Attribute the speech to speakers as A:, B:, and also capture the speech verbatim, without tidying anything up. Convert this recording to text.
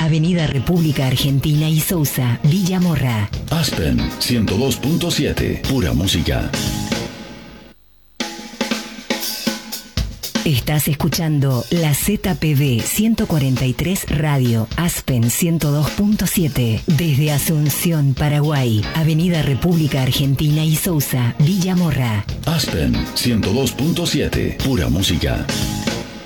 A: Avenida República Argentina y Sousa, Villa Morra.
B: Aspen ciento dos punto siete, pura música.
A: Estás escuchando la Z P B ciento cuarenta y tres Radio, Aspen ciento dos punto siete, desde Asunción, Paraguay, Avenida República Argentina y Sousa, Villa Morra.
B: Aspen ciento dos punto siete, pura música.